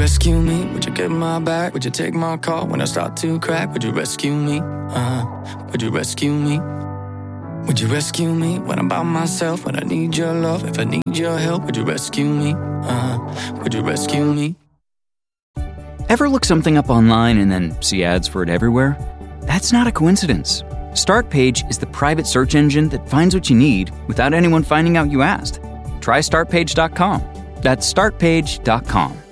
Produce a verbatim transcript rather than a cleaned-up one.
rescue me? Would you get my back? Would you take my call when I start to crack? Would you rescue me? Uh, would you rescue me? Would you rescue me when I'm by myself? When I need your love, if I need your help, would you rescue me? Uh, would you rescue me? Ever look something up online and then see ads for it everywhere? That's not a coincidence. Startpage is the private search engine that finds what you need without anyone finding out you asked. Try start page dot com. That's start page dot com.